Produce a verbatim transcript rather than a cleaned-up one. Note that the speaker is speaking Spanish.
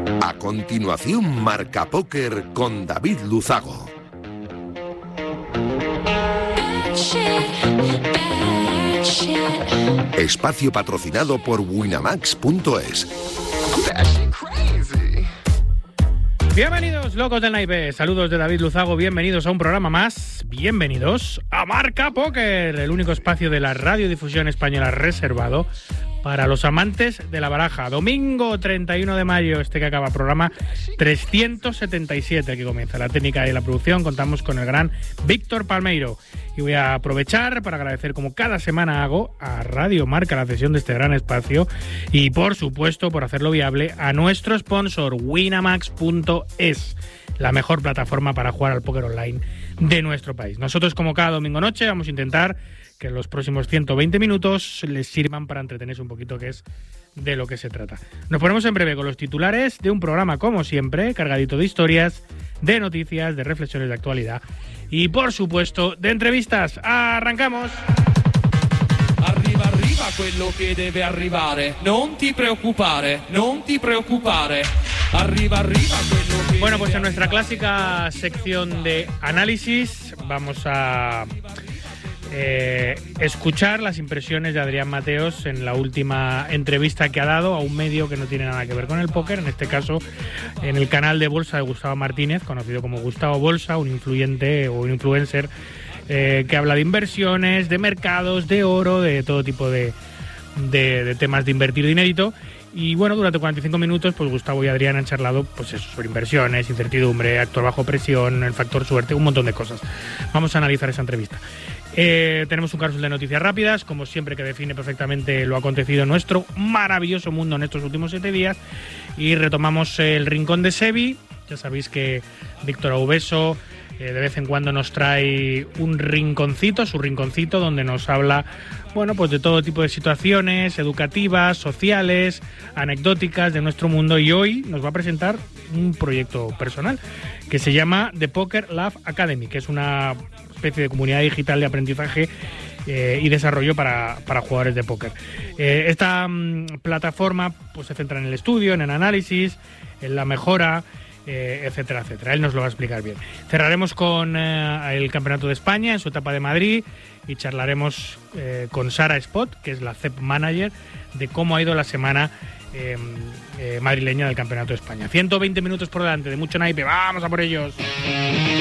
A continuación, Marca Póker con David Luzago. Espacio patrocinado por Winamax punto es. Bienvenidos, locos del naipe. Saludos de David Luzago. Bienvenidos a un programa más. Bienvenidos a Marca Póker, el único espacio de la radiodifusión española reservado para los amantes de la baraja. Domingo treinta y uno de mayo, este que acaba, programa trescientos setenta y siete, que comienza la técnica y la producción. Contamos con el gran Víctor Palmeiro. Y voy a aprovechar para agradecer, como cada semana hago, a Radio Marca la cesión de este gran espacio y, por supuesto, por hacerlo viable, a nuestro sponsor, Winamax punto es, la mejor plataforma para jugar al póker online de nuestro país. Nosotros, como cada domingo noche, vamos a intentar que los próximos ciento veinte minutos les sirvan para entretenerse un poquito, que es de lo que se trata. Nos ponemos en breve con los titulares de un programa, como siempre, cargadito de historias, de noticias, de reflexiones de actualidad y, por supuesto, de entrevistas. ¡Arrancamos! Arriva, arriva quello che deve arrivare. Non ti preoccupare, non ti preoccupare. Arriba, arriba, quello que... Bueno, pues en nuestra clásica sección de análisis vamos a eh, escuchar las impresiones de Adrián Mateos en la última entrevista que ha dado a un medio que no tiene nada que ver con el póker, en este caso en el canal de bolsa de Gustavo Martínez, conocido como Gustavo Bolsa, un influyente o un influencer eh, que habla de inversiones, de mercados, de oro, de todo tipo de, de, de temas de invertir dinerito. Y bueno, durante cuarenta y cinco minutos, pues Gustavo y Adrián han charlado, pues eso, sobre inversiones, incertidumbre, actuar bajo presión, el factor suerte, un montón de cosas. Vamos a analizar esa entrevista. Eh, tenemos un caso de noticias rápidas, como siempre, que define perfectamente lo acontecido en nuestro maravilloso mundo en estos últimos siete días. Y retomamos el rincón de Sebi. Ya sabéis que Víctor Aubeso eh, de vez en cuando nos trae un rinconcito, su rinconcito, donde nos habla, bueno, pues de todo tipo de situaciones educativas, sociales, anecdóticas de nuestro mundo. Y hoy nos va a presentar un proyecto personal que se llama The Poker Love Academy, que es una especie de comunidad digital de aprendizaje eh, y desarrollo para, para jugadores de póker. Eh, esta um, plataforma pues se centra en el estudio, en el análisis, en la mejora, eh, etcétera, etcétera. Él nos lo va a explicar bien. Cerraremos con eh, el Campeonato de España en su etapa de Madrid y charlaremos eh, con Sara Spot, que es la C E P Manager, de cómo ha ido la semana eh, eh, madrileña del Campeonato de España. ciento veinte minutos por delante, de mucho naipe. ¡Vamos a por ellos!